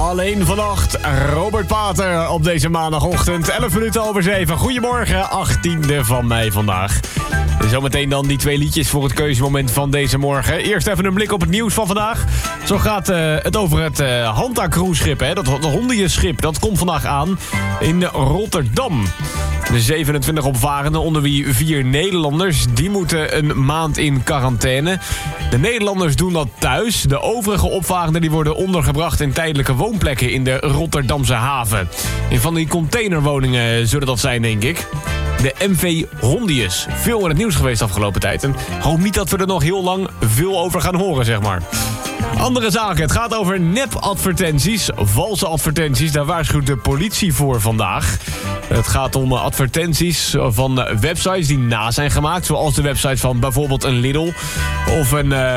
Alleen vannacht, Robert Pater op deze maandagochtend, 11 minuten over 7. Goedemorgen, 18e van mei vandaag. Zometeen dan die 2 liedjes voor het keuzemoment van deze morgen. Eerst even een blik op het nieuws van vandaag. Zo gaat het over het Hanta-cruiseschip, dat hondenschip. Dat komt vandaag aan in Rotterdam. De 27 opvarenden, onder wie 4 Nederlanders, die moeten een maand in quarantaine. De Nederlanders doen dat thuis. De overige opvarenden die worden ondergebracht in tijdelijke woonplekken in de Rotterdamse haven. In van die containerwoningen zullen dat zijn, denk ik. De MV Hondius. Veel in het nieuws geweest de afgelopen tijd. En hoop niet dat we er nog heel lang veel over gaan horen, zeg maar. Andere zaken. Het gaat over nep-advertenties. Valse advertenties. Daar waarschuwt de politie voor vandaag. Het gaat om advertenties van websites die na zijn gemaakt. Zoals de website van bijvoorbeeld een Lidl. Of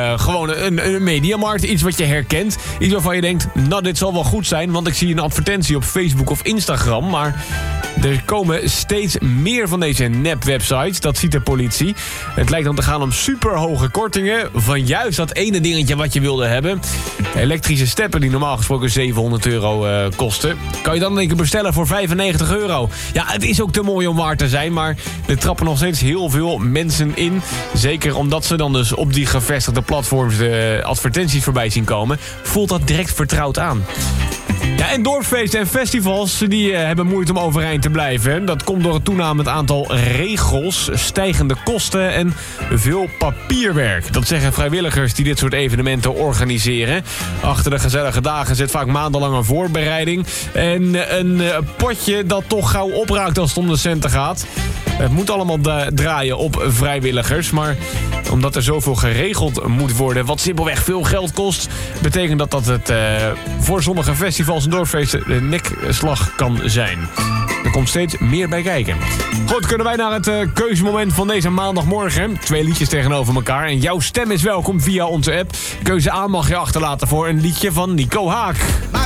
een Mediamarkt. Iets wat je herkent. Iets waarvan je denkt, nou dit zal wel goed zijn. Want ik zie een advertentie op Facebook of Instagram. Maar er komen steeds meer van deze nep-websites. Dat ziet de politie. Het lijkt dan te gaan om superhoge kortingen. Van juist dat ene dingetje wat je wilde hebben. Elektrische steppen die normaal gesproken €700 kosten. Kan je dan in één keer bestellen voor €95. Ja, het is ook te mooi om waar te zijn. Maar er trappen nog steeds heel veel mensen in. Zeker omdat ze dan dus op die gevestigde platforms de advertenties voorbij zien komen. Voelt dat direct vertrouwd aan. Ja, en dorpsfeesten en festivals die hebben moeite om overeind te blijven. Dat komt door het toenemend aantal regels, stijgende kosten en veel papierwerk. Dat zeggen vrijwilligers die dit soort evenementen organiseren. Achter de gezellige dagen zit vaak maandenlange voorbereiding. En een potje dat toch gauw opraakt als het om de centen gaat. Het moet allemaal draaien op vrijwilligers. Maar omdat er zoveel geregeld moet worden, wat simpelweg veel geld kost, betekent dat het voor sommige festivals en dorpsfeesten de nekslag kan zijn. Er komt steeds meer bij kijken. Goed, kunnen wij naar het keuzemoment van deze maandagmorgen. 2 liedjes tegenover elkaar. En jouw stem is welkom via onze app. Keuze A mag je achterlaten voor een liedje van Nico Haak.